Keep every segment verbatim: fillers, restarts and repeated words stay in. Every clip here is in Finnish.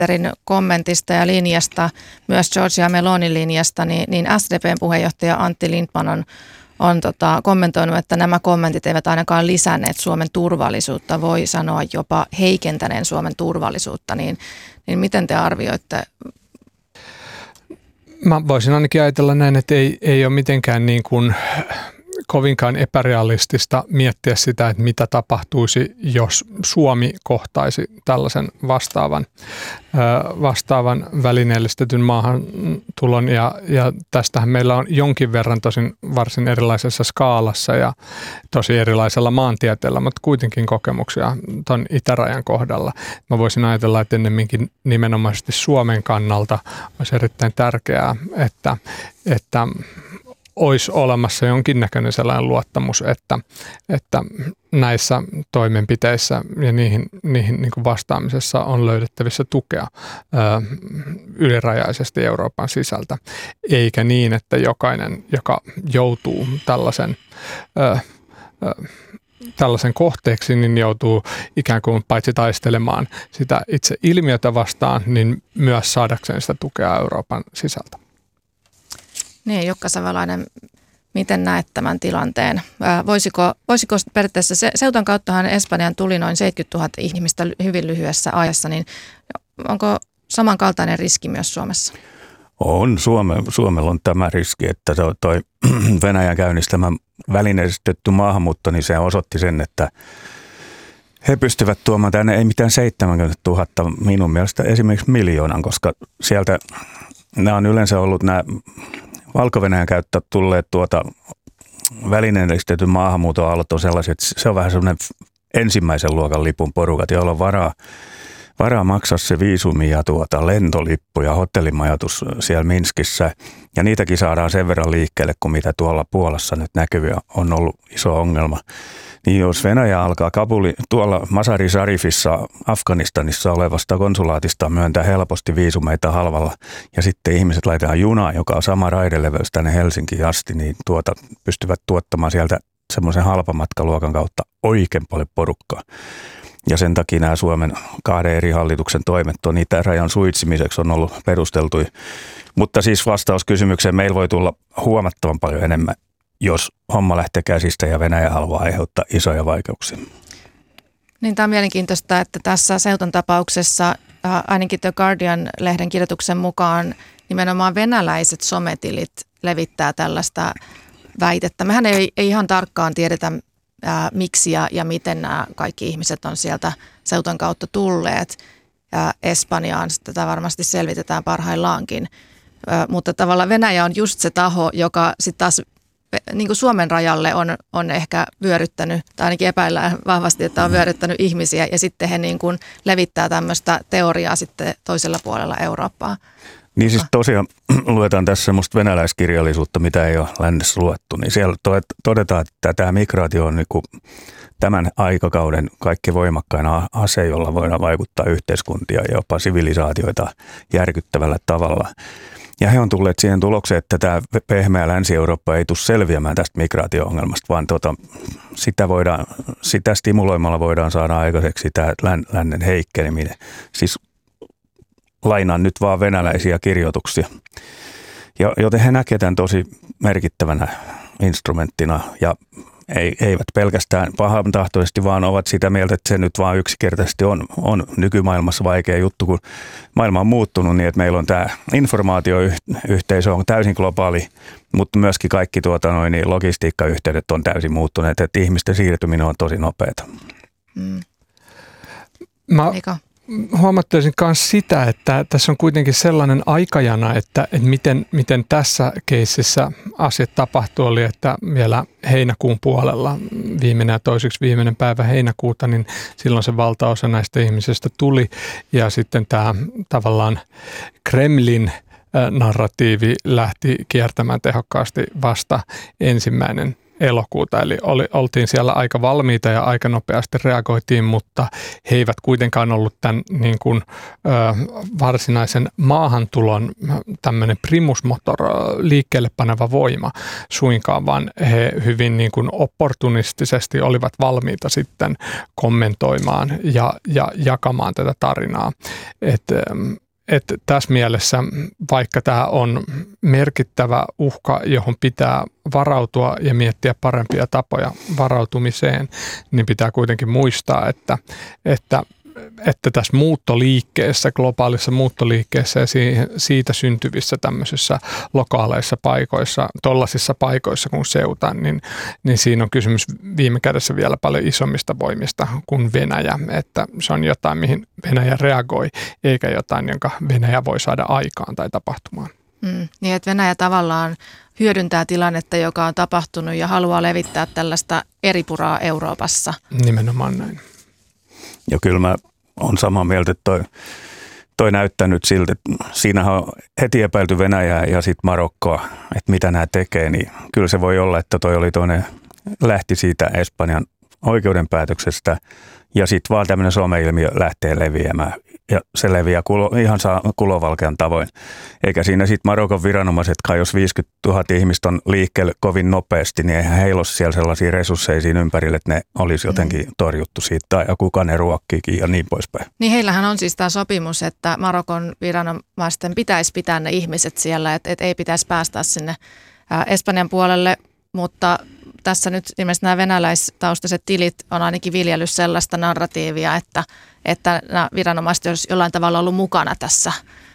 pääministerin kommentista ja linjasta, myös Giorgia Melonin linjasta, niin, niin S D P:n puheenjohtaja Antti Lindtman on, on tota, kommentoinut, että nämä kommentit eivät ainakaan lisänneet Suomen turvallisuutta, voi sanoa jopa heikentäneen Suomen turvallisuutta, niin, niin miten te arvioitte? Mä voisin ainakin ajatella näin, että ei, ei ole mitenkään niin kuin kovinkaan epärealistista miettiä sitä, että mitä tapahtuisi, jos Suomi kohtaisi tällaisen vastaavan, vastaavan välineellistetyn maahantulon. Ja, ja tästähän meillä on jonkin verran tosin varsin erilaisessa skaalassa ja tosi erilaisella maantieteellä, mutta kuitenkin kokemuksia tuon itärajan kohdalla. Mä voisin ajatella, että ennemminkin nimenomaisesti Suomen kannalta olisi erittäin tärkeää, että, että olisi olemassa jonkinnäköinen sellainen luottamus, että, että näissä toimenpiteissä ja niihin, niihin niin kuin vastaamisessa on löydettävissä tukea ö, ylirajaisesti Euroopan sisältä, eikä niin, että jokainen, joka joutuu tällaisen, ö, ö, tällaisen kohteeksi, niin joutuu ikään kuin paitsi taistelemaan sitä itse ilmiötä vastaan, niin myös saadakseen sitä tukea Euroopan sisältä. Niin, Jukka Savolainen, miten näet tämän tilanteen? Ää, voisiko, voisiko periaatteessa, se, Ceutan kauttahan Espanjan tuli noin seitsemänkymmentätuhatta ihmistä hyvin lyhyessä ajassa, niin onko samankaltainen riski myös Suomessa? On. Suome, Suomella on tämä riski, että toi Venäjän käynnistämä välineellistetty maahanmuutto, niin se osoitti sen, että he pystyvät tuomaan tänne ei mitään seitsemänkymmentätuhatta, minun mielestä esimerkiksi miljoonan, koska sieltä nämä on yleensä ollut nämä Valko-Venäjän käyttö tulleet tuota välineellistetyn maahanmuuton aallot on sellaiset, että se on vähän semmoinen ensimmäisen luokan lipun porukat, joilla on varaa, varaa maksaa se viisumi ja tuota lentolippu ja hotellimajoitus siellä Minskissä. Ja niitäkin saadaan sen verran liikkeelle, kuin mitä tuolla Puolassa nyt näkyviä on ollut iso ongelma. Niin jos Venäjä alkaa Kabuli, tuolla Mazar-i Sharifissa Afganistanissa olevasta konsulaatista myöntää helposti viisumeita halvalla ja sitten ihmiset laitetaan junaan, joka on sama raideleveys tänne Helsinkiin asti, niin tuota, pystyvät tuottamaan sieltä semmoisen halpamatkaluokan kautta oikein paljon porukkaa. Ja sen takia nämä Suomen kahden eri hallituksen toimet on itärajan suitsimiseksi on ollut perusteltuja. Mutta siis vastaus kysymykseen, meillä voi tulla huomattavan paljon enemmän, jos homma lähtee käsistä ja Venäjä haluaa aiheuttaa isoja vaikeuksia. Niin, tämä on mielenkiintoista, että tässä Ceutan tapauksessa ainakin The Guardian-lehden kirjoituksen mukaan nimenomaan venäläiset sometilit levittää tällaista väitettä. Mehän ei, ei ihan tarkkaan tiedetä, ää, miksi ja, ja miten nämä kaikki ihmiset on sieltä Ceutan kautta tulleet ää, Espanjaan. Tätä varmasti selvitetään parhaillaankin. Ää, mutta tavallaan Venäjä on just se taho, joka sitten taas niin kuin Suomen rajalle on, on ehkä vyöryttänyt, tai ainakin epäillään vahvasti, että on vyöryttänyt ihmisiä, ja sitten he niin kuin levittää tämmöistä teoriaa sitten toisella puolella Eurooppaa. Niin siis tosiaan luetaan tässä semmoista venäläiskirjallisuutta, mitä ei ole lännessä luettu, niin siellä todetaan, että tämä migraatio on niin kuin tämän aikakauden kaikki voimakkain ase, jolla voidaan vaikuttaa yhteiskuntia ja jopa sivilisaatioita järkyttävällä tavalla. Ja he on tulleet siihen tulokseen, että tämä pehmeä Länsi-Eurooppa ei tule selviämään tästä migraatio-ongelmasta, vaan tuota, sitä, voidaan, sitä stimuloimalla voidaan saada aikaiseksi tämä lännen heikkeneminen. Siis lainaan nyt vaan venäläisiä kirjoituksia. Ja, joten he näkevät tämän tosi merkittävänä instrumenttina ja ei, eivät pelkästään pahantahtoisesti, vaan ovat sitä mieltä, että se nyt vaan yksinkertaisesti on, on nykymaailmassa vaikea juttu, kun maailma on muuttunut niin, että meillä on tämä informaatioyhteisö on täysin globaali, mutta myöskin kaikki tuota, noin, niin logistiikkayhteydet on täysin muuttuneet, että ihmisten siirtyminen on tosi nopeata. Mm. Mä huomattaisin myös sitä, että tässä on kuitenkin sellainen aikajana, että, että miten, miten tässä keississä asiat tapahtui, oli, että vielä heinäkuun puolella, viimeinen ja toiseksi viimeinen päivä heinäkuuta, niin silloin se valtaosa näistä ihmisistä tuli ja sitten tämä tavallaan Kremlin narratiivi lähti kiertämään tehokkaasti vasta ensimmäinen elokuuta. Eli oli, oltiin siellä aika valmiita ja aika nopeasti reagoitiin, mutta he eivät kuitenkaan ollut tämän niin kuin, ö, varsinaisen maahantulon tämmöinen primus motor, liikkeelle paneva voima suinkaan, vaan he hyvin niin kuin opportunistisesti olivat valmiita sitten kommentoimaan ja, ja jakamaan tätä tarinaa. Et, Että tässä mielessä, vaikka tämä on merkittävä uhka, johon pitää varautua ja miettiä parempia tapoja varautumiseen, niin pitää kuitenkin muistaa, että, että, että tässä muuttoliikkeessä, globaalissa muuttoliikkeessä ja siitä syntyvissä tämmöisissä lokaaleissa paikoissa, tollaisissa paikoissa kuin Ceuta, niin, niin siinä on kysymys viime kädessä vielä paljon isommista voimista kuin Venäjä, että se on jotain, mihin Venäjä reagoi, eikä jotain, jonka Venäjä voi saada aikaan tai tapahtumaan. Mm, niin, että Venäjä tavallaan hyödyntää tilannetta, joka on tapahtunut ja haluaa levittää tällaista eripuraa Euroopassa. Nimenomaan näin. Ja kyllä mä oon samaa mieltä, että toi, toi näyttää nyt siltä, että siinähän on heti epäilty Venäjää ja sitten Marokkoa, että mitä nämä tekee, niin kyllä se voi olla, että toi oli toinen, lähti siitä Espanjan oikeudenpäätöksestä ja sitten vaan tämmöinen some-ilmiö lähtee leviämään ja se leviää kulo, ihan saa kulovalkean tavoin. Eikä siinä sitten Marokon viranomaisetkaan, jos viisikymmentätuhatta ihmistä on liikkeelle kovin nopeasti, niin eihän heillä ole siellä sellaisia resursseja siinä ympärille, että ne olisi jotenkin torjuttu siitä tai kuka ne ruokkiikin ja niin poispäin. Niin heillähän on siis tämä sopimus, että Marokon viranomaisten pitäisi pitää ne ihmiset siellä, että, että ei pitäisi päästä sinne Espanjan puolelle, mutta tässä nyt ilmeisesti nämä venäläistaustaiset tilit on ainakin viljellyt sellaista narratiivia, että, että nämä viranomaiset olisi jollain tavalla ollut mukana tässä.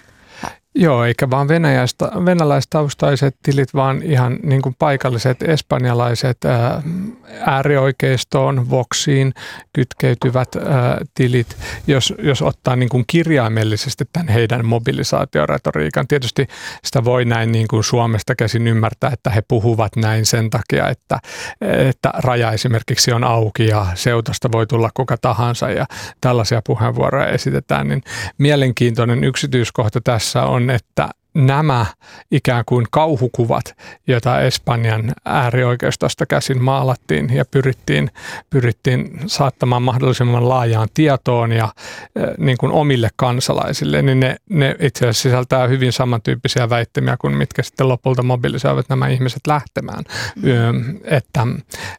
Joo, eikä vaan venäläistaustaiset tilit, vaan ihan niin kuin paikalliset espanjalaiset ää, äärioikeistoon, Voxiin kytkeytyvät ää, tilit, jos, jos ottaa niin kuin kirjaimellisesti tämän heidän mobilisaatioretoriikan. Tietysti sitä voi näin niin kuin Suomesta käsin ymmärtää, että he puhuvat näin sen takia, että, että raja esimerkiksi on auki ja Ceutasta voi tulla kuka tahansa ja tällaisia puheenvuoroja esitetään. Niin mielenkiintoinen yksityiskohta tässä on, että nämä ikään kuin kauhukuvat, joita Espanjan äärioikeistosta käsin maalattiin ja pyrittiin, pyrittiin saattamaan mahdollisimman laajaan tietoon ja niin kuin omille kansalaisille, niin ne, ne itse asiassa sisältää hyvin samantyyppisiä väittämiä kuin mitkä sitten lopulta mobilisoivat nämä ihmiset lähtemään. Mm. Että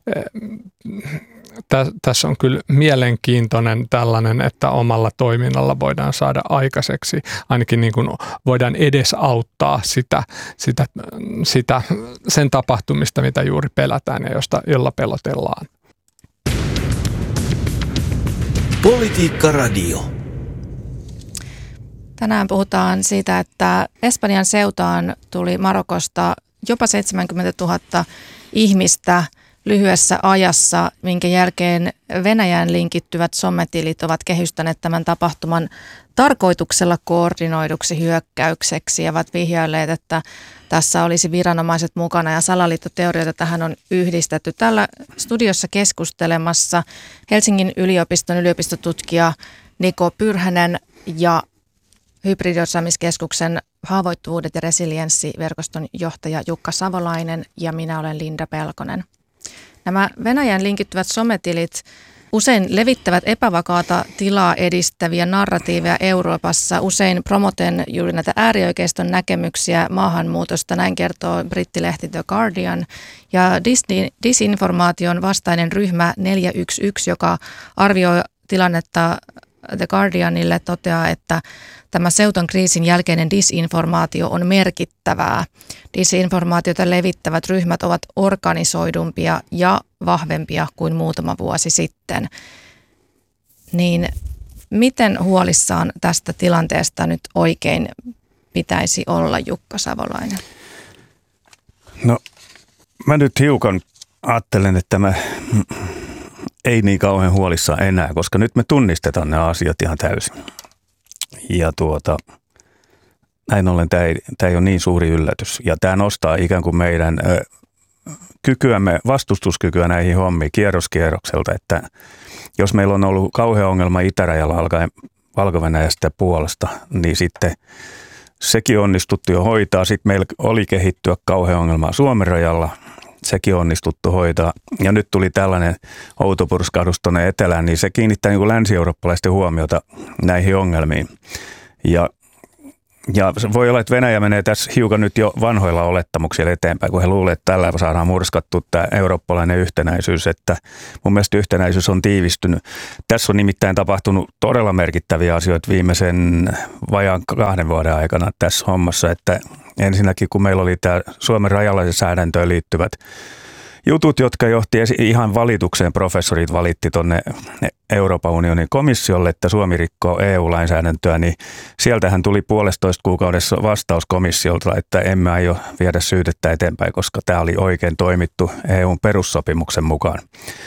tässä on kyllä mielenkiintoinen tällainen, että omalla toiminnalla voidaan saada aikaiseksi, ainakin niin kuin voidaan edesauttaa sitä, sitä, sitä, sen tapahtumista, mitä juuri pelätään ja josta, jolla pelotellaan. Politiikka Radio. Tänään puhutaan siitä, että Espanjan Ceutaan tuli Marokosta jopa seitsemänkymmentätuhatta ihmistä lyhyessä ajassa, minkä jälkeen Venäjään linkittyvät sometilit ovat kehystäneet tämän tapahtuman tarkoituksella koordinoiduksi hyökkäykseksi ja ovat vihjailleet, että tässä olisi viranomaiset mukana ja salaliittoteorioita tähän on yhdistetty. Täällä studiossa keskustelemassa Helsingin yliopiston yliopistotutkija Niko Pyrhänen ja Hybridiosaamiskeskuksen haavoittuvuudet ja resilienssiverkoston johtaja Jukka Savolainen ja minä olen Linda Pelkonen. Nämä Venäjän linkittyvät sometilit usein levittävät epävakaata tilaa edistäviä narratiiveja Euroopassa, usein promoten juuri näitä äärioikeiston näkemyksiä maahanmuutosta, näin kertoo brittilehti The Guardian. Ja disinformaation vastainen ryhmä neljä yksi yksi, joka arvioi tilannetta The Guardianille, toteaa, että tämä Ceutan kriisin jälkeinen disinformaatio on merkittävää. Disinformaatiota levittävät ryhmät ovat organisoidumpia ja vahvempia kuin muutama vuosi sitten. Niin miten huolissaan tästä tilanteesta nyt oikein pitäisi olla, Jukka Savolainen? No mä nyt hiukan ajattelen, että mä ei niin kauhean huolissaan enää, koska nyt me tunnistetaan nämä asiat ihan täysin. Ja tuota, näin ollen tämä ei, tämä ei ole niin suuri yllätys. Ja tämä nostaa ikään kuin meidän ö, kykyämme, vastustuskykyä näihin hommiin kierroskierrokselta, että jos meillä on ollut kauhea ongelma itärajalla alkaen Valko-Venäjästä puolesta, niin sitten sekin onnistuttiin jo hoitaa. Sitten meillä oli kehittyä kauhea ongelma Suomen rajalla sekin on onnistuttu hoitaa. Ja nyt tuli tällainen outopurskahdus tuonne etelään, niin se kiinnittää niin kuin länsi-eurooppalaisten huomiota näihin ongelmiin. Ja Ja voi olla, että Venäjä menee tässä hiukan nyt jo vanhoilla olettamuksilla eteenpäin, kun he luulevat, että tällä saadaan murskattu tämä eurooppalainen yhtenäisyys, että mun mielestä yhtenäisyys on tiivistynyt. Tässä on nimittäin tapahtunut todella merkittäviä asioita viimeisen vajaan kahden vuoden aikana tässä hommassa, että ensinnäkin kun meillä oli tämä Suomen rajalainsäädäntöön liittyvät jutut, jotka johti ihan valitukseen, professorit valitti tuonne Euroopan unionin komissiolle, että Suomi rikkoo E U-lainsäädäntöä, niin sieltähän tuli puolestoista kuukaudessa vastaus komissiolta, että emme aio viedä syytettä eteenpäin, koska tämä oli oikein toimittu E U:n perussopimuksen mukaan.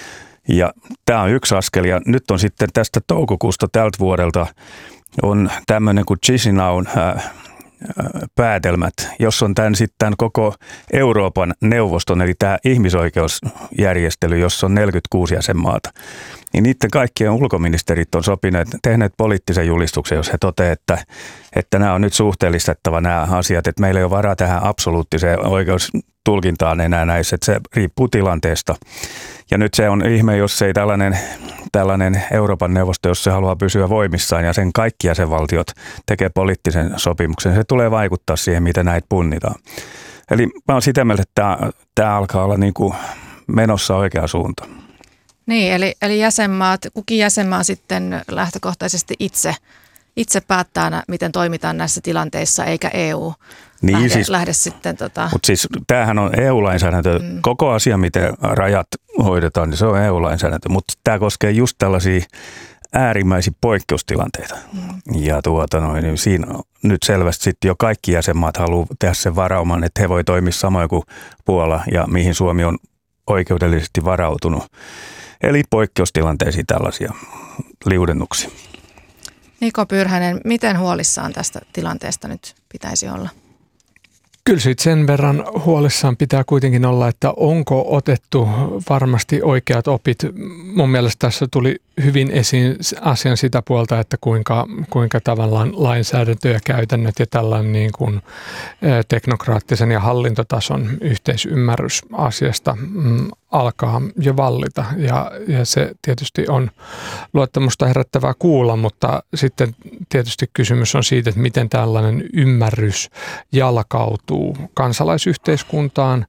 Ja tämä on yksi askel, ja nyt on sitten tästä toukokuusta tältä vuodelta on tämmöinen kuin Chisinau'n äh, päätelmät, jos on tämän sitten koko Euroopan neuvoston, eli tämä ihmisoikeusjärjestely, jossa on neljäkymmentäkuusi jäsenmaata, niin niiden kaikkien ulkoministerit on sopineet, tehneet poliittisen julistuksen, jos he toteavat, että, että nämä on nyt suhteellistettava nämä asiat, että meillä ei ole varaa tähän absoluuttiseen oikeustulkintaan enää näissä, että se riippuu tilanteesta. Ja nyt se on ihme, jos ei tällainen, tällainen Euroopan neuvosto, jos se haluaa pysyä voimissaan ja sen kaikki jäsenvaltiot tekee poliittisen sopimuksen, se tulee vaikuttaa siihen, miten näitä punnitaan. Eli mä oon sitä mieltä, että tämä, tämä alkaa olla niin kuin menossa oikea suunta. Niin, eli, eli jäsenmaat, kukin jäsenmaa sitten lähtökohtaisesti itse, itse päättää, miten toimitaan näissä tilanteissa, eikä E U niin, lähde, siis, lähde sitten. Tota... Mutta siis tämähän on E U-lainsäädäntö. Mm. Koko asia, miten rajat hoidetaan, niin se on E U-lainsäädäntö. Mutta tämä koskee just tällaisia äärimmäisiä poikkeustilanteita. Mm. Ja tuota noin, niin siinä on nyt selvästi sitten jo kaikki jäsenmaat haluaa tehdä sen varauman, että he voi toimia samoin kuin Puola ja mihin Suomi on oikeudellisesti varautunut. Eli poikkeustilanteisiin tällaisia liudennuksia. Niko Pyrhänen, miten huolissaan tästä tilanteesta nyt pitäisi olla? Kyllä siitä sen verran huolissaan pitää kuitenkin olla, että onko otettu varmasti oikeat opit. Mun mielestä tässä tuli hyvin esiin asian sitä puolta, että kuinka, kuinka tavallaan lainsäädäntö ja käytännöt ja tällainen niin kuin teknokraattisen ja hallintotason yhteisymmärrys asiasta mm, alkaa jo vallita. Ja, ja se tietysti on luottamusta herättävää kuulla, mutta sitten tietysti kysymys on siitä, että miten tällainen ymmärrys jalkautuu kansalaisyhteiskuntaan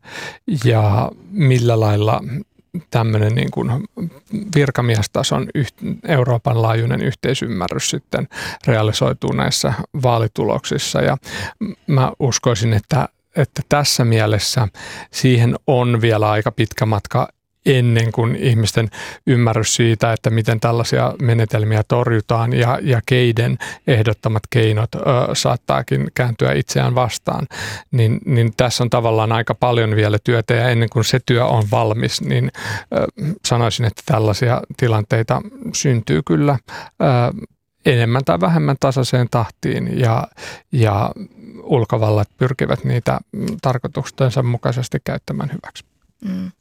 ja millä lailla tämmöinen niin kuin virkamiestason Euroopan laajuinen yhteisymmärrys sitten realisoituu näissä vaalituloksissa. Ja mä uskoisin, että, että tässä mielessä siihen on vielä aika pitkä matka ennen kuin ihmisten ymmärrys siitä, että miten tällaisia menetelmiä torjutaan ja, ja keiden ehdottamat keinot ö, saattaakin kääntyä itseään vastaan, niin, niin tässä on tavallaan aika paljon vielä työtä ja ennen kuin se työ on valmis, niin ö, sanoisin, että tällaisia tilanteita syntyy kyllä ö, enemmän tai vähemmän tasaiseen tahtiin ja, ja ulkovallat pyrkivät niitä tarkoituksensa mukaisesti käyttämään hyväksi. Mm.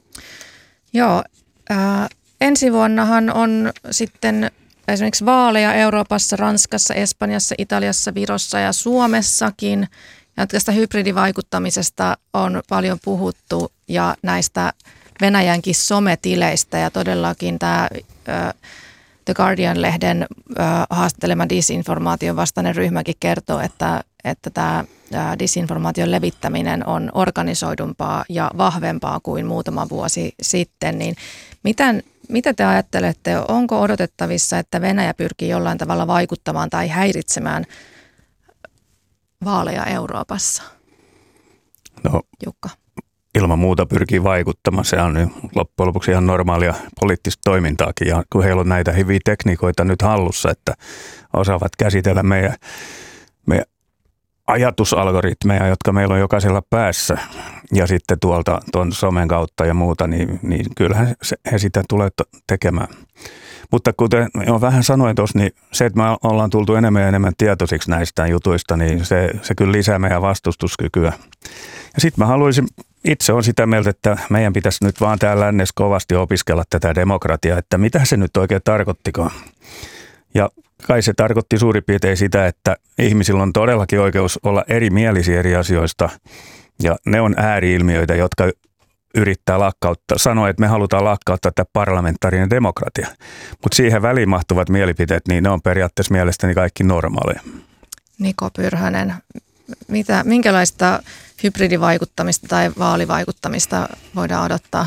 Joo, äh, ensi vuonnahan on sitten esimerkiksi vaaleja Euroopassa, Ranskassa, Espanjassa, Italiassa, Virossa ja Suomessakin. Ja tästä hybridivaikuttamisesta on paljon puhuttu ja näistä Venäjänkin sometileistä ja todellakin tämä äh, The Guardian-lehden äh, haastattelema disinformaation vastainen ryhmäkin kertoo, että, että tämä disinformaation levittäminen on organisoidumpaa ja vahvempaa kuin muutama vuosi sitten, niin miten, mitä te ajattelette, onko odotettavissa, että Venäjä pyrkii jollain tavalla vaikuttamaan tai häiritsemään vaaleja Euroopassa? No, Jukka. Ilman muuta pyrkii vaikuttamaan. Se on nyt loppujen lopuksi ihan normaalia poliittista toimintaakin, ja kun heillä on näitä hyviä tekniikoita nyt hallussa, että osaavat käsitellä meidän, meidän ajatusalgoritmeja, jotka meillä on jokaisella päässä ja sitten tuolta tuon somen kautta ja muuta, niin, niin kyllähän se, he sitä tulee tekemään. Mutta kuten jo vähän sanoin tuossa, niin se, että me ollaan tultu enemmän ja enemmän tietoisiksi näistä jutuista, niin se, se kyllä lisää meidän vastustuskykyä. Ja sitten mä haluaisin, itse on sitä mieltä, että meidän pitäisi nyt vaan täällä lännessä kovasti opiskella tätä demokratiaa, että mitä se nyt oikein tarkoittikaan. Ja kai se tarkoitti suurin piirtein sitä, että ihmisillä on todellakin oikeus olla erimielisiä eri asioista, ja ne on ääriilmiöitä, jotka yrittää lakkauttaa, sanoa, että me halutaan lakkauttaa tämä parlamentaarinen demokratia. Mutta siihen väliin mahtuvat mielipiteet, niin ne on periaatteessa mielestäni kaikki normaaleja. Niko Pyrhönen, mitä, minkälaista hybridivaikuttamista tai vaalivaikuttamista voidaan odottaa?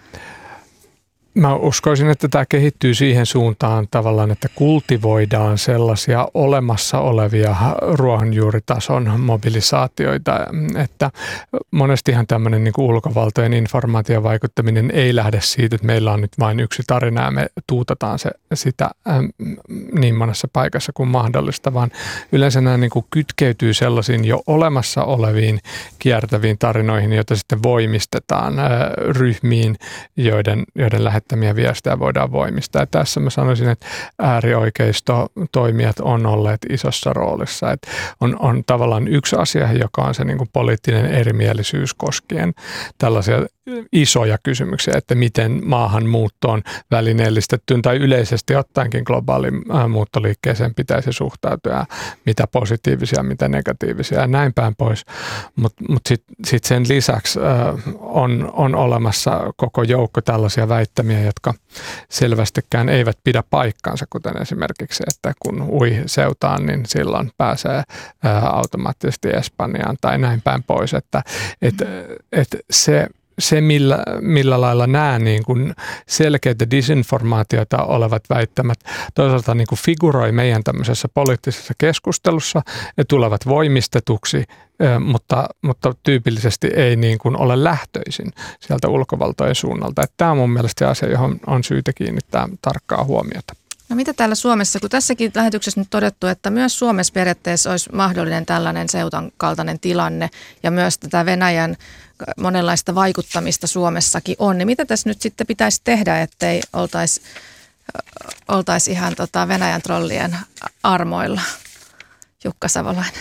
Mä uskoisin, että tämä kehittyy siihen suuntaan tavallaan, että kultivoidaan sellaisia olemassa olevia ruohonjuuritason mobilisaatioita, että monestihan tämmöinen niin kuin ulkovaltojen informaatiovaikuttaminen ei lähde siitä, että meillä on nyt vain yksi tarina ja me tuutataan se, sitä niin monessa paikassa kuin mahdollista, vaan yleensä nämä niin kuin kytkeytyy sellaisiin jo olemassa oleviin kiertäviin tarinoihin, joita sitten voimistetaan ryhmiin, joiden, joiden lähet lähettämiä viestejä voidaan voimistaa. Ja tässä mä sanoisin, että äärioikeistotoimijat on olleet isossa roolissa. Että on, on tavallaan yksi asia, joka on se niin kuin poliittinen erimielisyys koskien tällaisia isoja kysymyksiä, että miten maahanmuuttoon välineellistettyyn tai yleisesti ottaenkin globaalin muuttoliikkeeseen pitäisi suhtautua, mitä positiivisia, mitä negatiivisia ja näin päin pois. Mutta mut sitten sit sen lisäksi on, on olemassa koko joukko tällaisia väittämiä, jotka selvästikään eivät pidä paikkansa, kuten esimerkiksi, että kun ui seutaan, niin silloin pääsee automaattisesti Espanjaan tai näin päin pois. Että et, et se Se, millä, millä lailla nämä niin kuin selkeitä disinformaatiota olevat väittämät toisaalta niin kuin figuroi meidän tämmöisessä poliittisessa keskustelussa ja tulevat voimistetuksi, mutta, mutta tyypillisesti ei niin kuin ole lähtöisin sieltä ulkovaltojen suunnalta. Että tämä on mun mielestä se asia, johon on syytä kiinnittää tarkkaa huomiota. No mitä täällä Suomessa, kun tässäkin lähetyksessä nyt todettu, että myös Suomessa periaatteessa olisi mahdollinen tällainen seutan kaltainen tilanne ja myös tätä Venäjän monenlaista vaikuttamista Suomessakin on, niin mitä tässä nyt sitten pitäisi tehdä, ettei oltaisi oltais ihan tota Venäjän trollien armoilla? Jukka Savolainen.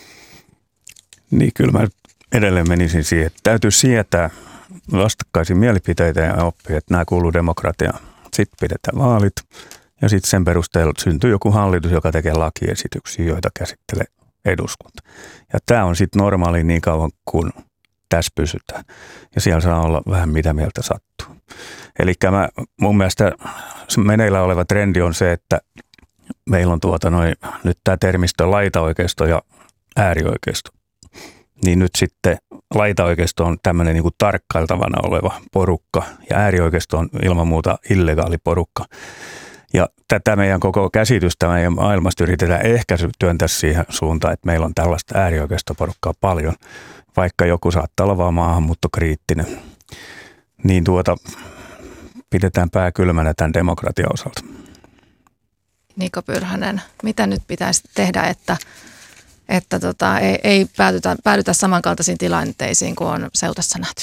Niin kyllä mä edelleen menisin siihen, että täytyy sietää vastakkaisia mielipiteitä ja oppia, että nämä kuuluu demokratiaan. Sitten pidetään vaalit. Ja sitten sen perusteella syntyy joku hallitus, joka tekee lakiesityksiä, joita käsittelee eduskunta. Ja tämä on sitten normaali niin kauan, kun tässä pysytään. Ja siellä saa olla vähän mitä mieltä sattuu. Eli mun mielestä meneillä oleva trendi on se, että meillä on tuota noin, nyt tämä termistö laitaoikeisto ja äärioikeisto. Niin nyt sitten laitaoikeisto on tämmöinen niin kuin tarkkailtavana oleva porukka ja äärioikeisto on ilman muuta illegaali porukka. Ja tätä meidän koko käsitystä meidän maailmasta yritetään ehkä työntää siihen suuntaan, että meillä on tällaista äärioikeistoporukkaa paljon, vaikka joku saattaa olla vaan maahanmuuttokriittinen. Niin tuota, pidetään pää kylmänä tämän demokratian osalta. Niko Pyrhönen, mitä nyt pitäisi tehdä, että, että tota, ei, ei päädytä, päädytä samankaltaisiin tilanteisiin kuin on seutassa nähty?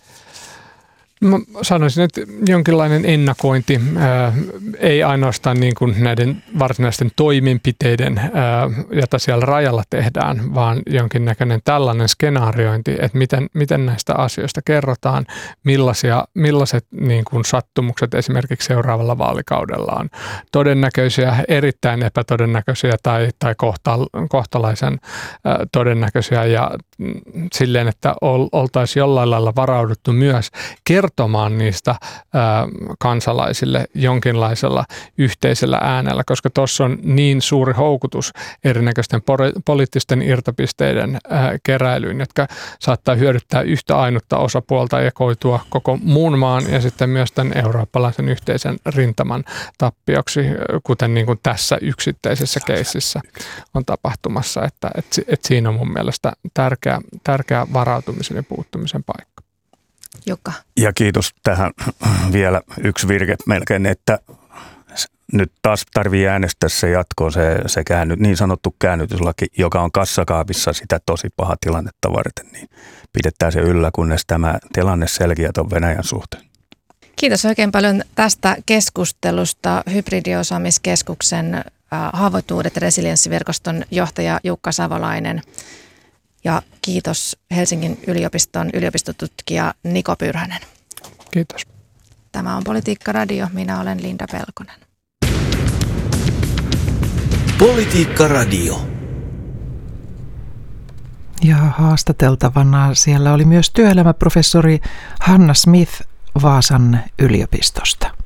Mä sanoisin, että jonkinlainen ennakointi, ää, ei ainoastaan niin kuin näiden varsinaisten toimenpiteiden, ää, jota siellä rajalla tehdään, vaan jonkinnäköinen tällainen skenaariointi, että miten, miten näistä asioista kerrotaan, millaisia, millaiset niin kuin sattumukset esimerkiksi seuraavalla vaalikaudella on todennäköisiä, erittäin epätodennäköisiä tai, tai kohtalaisen ää, todennäköisiä ja silleen, että ol, oltaisiin jollain lailla varauduttu myös kertomaan niistä ää, kansalaisille jonkinlaisella yhteisellä äänellä, koska tuossa on niin suuri houkutus erinäköisten pori- poliittisten irtopisteiden ää, keräilyyn, jotka saattaa hyödyttää yhtä ainutta osapuolta ja koitua koko muun maan ja sitten myös tämän eurooppalaisen yhteisen rintaman tappioksi, kuten niin kuin tässä yksittäisessä keississä on tapahtumassa, että et, et siinä on mun mielestä tärkeä Tärkeä varautumisen ja puuttumisen paikka. Jukka. Ja kiitos tähän vielä yksi virke melkein, että nyt taas tarvii äänestää se jatkoon se, se käänny, niin sanottu käännytyslaki, joka on kassakaapissa sitä tosi paha tilannetta varten, niin pidetään se yllä, kunnes tämä tilanne selkiää tuon Venäjän suhteen. Kiitos oikein paljon tästä keskustelusta. Hybridiosaamiskeskuksen haavoittuvuudet ja resilienssiverkoston johtaja Jukka Savolainen. Ja kiitos Helsingin yliopiston yliopistotutkija Niko Pyrhönen. Kiitos. Tämä on Politiikka Radio. Minä olen Linda Pelkonen. Politiikka Radio. Ja haastateltavana siellä oli myös työelämäprofessori Hanna Smith Vaasan yliopistosta.